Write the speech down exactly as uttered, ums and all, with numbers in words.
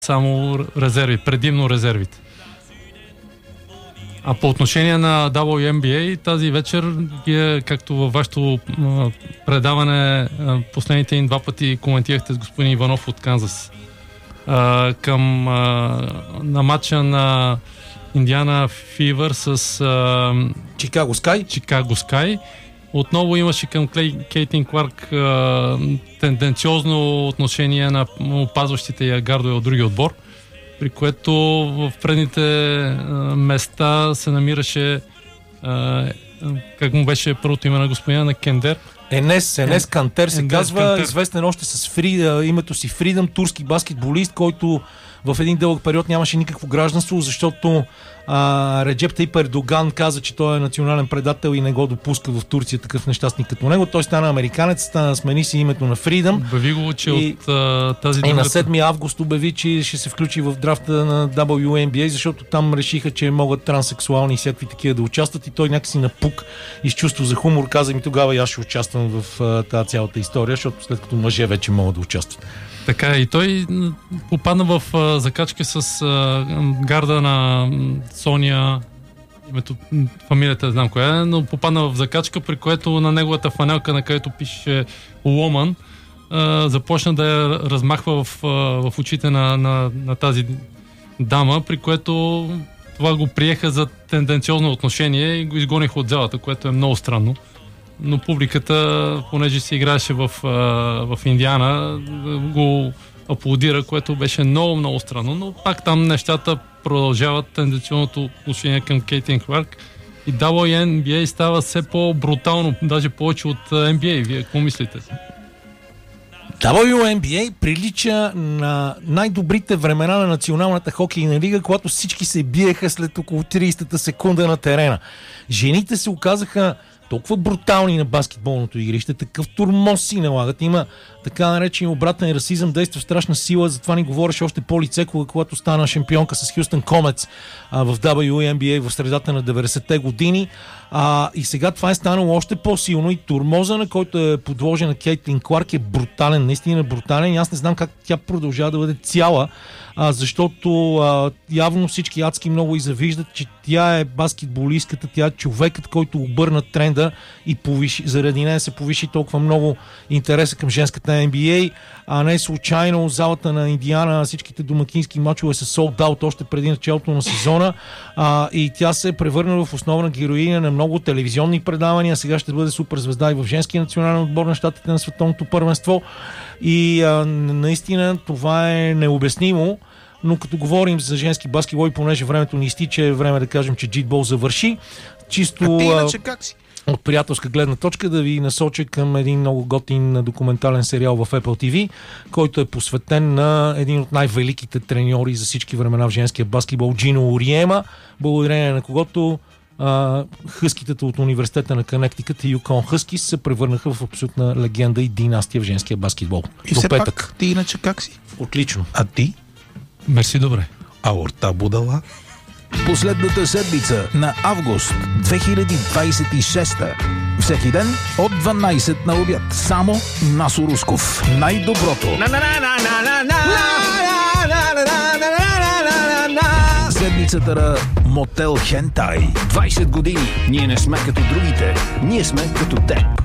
само резерви, предимно резервите. А по отношение на дабъл ю ен би ей, тази вечер, вие, както във вашето а, предаване, а, последните им два пъти коментирахте с господин Иванов от Канзас, а, към а, на матча на Индиана Фивър с а, Чикаго Скай. Чикаго Скай. Отново имаше към Клей, Кейтин Кларк а, тенденциозно отношение на опазващите я гардове от други отбор, при което в предните а, места се намираше а, как му беше първото име на господина, на Кендер. Енес, Енес Кантер се Енес казва, Кантер. Известен още с Фрида, името си Фридъм, турски баскетболист, който в един дълъг период нямаше никакво гражданство, защото а, Реджеп Тайип Ердоган каза, че той е национален предател и не го допуска в Турция такъв нещастник като него. Той стана американец, стана, смени си името на Фридъм. Обяви го, че и, от а, тази... И на седми август обяви, че ще се включи в драфта на дабъл ю ен би ей, защото там решиха, че могат транссексуални и всякакви такива да участват, и той някакси напук и с чувство за хумор каза ми тогава и аз ще участвам в а, тази цялата история, защото след като мъже вече могат да участват. Така и той попадна в а, закачка с а, гарда на Соня, името, фамилията не знам коя е, но попадна в закачка, при което на неговата фанелка, на където пише Woman, а, започна да я размахва в, а, в очите на, на, на тази дама, при което това го приеха за тенденциозно отношение и го изгониха от залата, което е много странно. Но публиката, понеже си играеше в, в Индиана, го аплодира, което беше много, много странно. Но пак там нещата продължават, тенденциозното отношение към Кейтин Кларк. И дабъл ю ен би ей става все по-брутално, даже повече от ен би ей. Вие какво мислите? дабъл ю ен би ей прилича на най-добрите времена на Националната хокейна лига, когато всички се биеха след около тридесета секунда на терена. Жените се оказаха толкова брутални на баскетболното игрище, такъв тормоз си налагат. Има така наречен обратен расизъм, действа страшна сила, затова ни говореше още по-лице, когато стана шампионка с Хюстън Кометс а, в дабъл ю ен би ей в средата на деветдесетте години. А, и сега това е станало още по-силно и тормоза, на който е подложена Кейтлин Кларк, е брутален, наистина брутален, и аз не знам как тя продължава да бъде цяла, а, защото а, явно всички адски много и завиждат, че тя е баскетболистката, тя е човекът, който обърна тренда и повиши, заради нея се повиши толкова много интереса към женската ен би ей, а не случайно залата на Индиана, всичките домакински мачове са sold out още преди началото на сезона, а, и тя се е превърнала в основна героиня на много телевизионни предавания, сега ще бъде суперзвезда и в женския национален отбор на щатите на световното първенство, и а, наистина това е необяснимо. Но като говорим за женски баскетбол, и понеже времето ни изтича, е време да кажем, че джитбол завърши. Чисто а ти иначе как си? От приятелска гледна точка да ви насоча към един много готин документален сериал в Apple ти ви, който е посветен на един от най-великите треньори за всички времена в женския баскетбол, Джино Уриема, благодарение на когото а, хъскитата от университета на Конектикът и Юкон Хъскис се превърнаха в абсолютна легенда и династия в женския баскетбол. И до все петък. пак, ти иначе как си? Отлично. А ти? Мерси, добре. Аорта Будала? Последната седмица на август две хиляди двадесет и шеста. Всеки ден от дванадесет на обяд. Само Насо Русков. Най-доброто. Седмицата на Мотел Хентай. двадесет години. Ние не сме като другите. Ние сме като теб.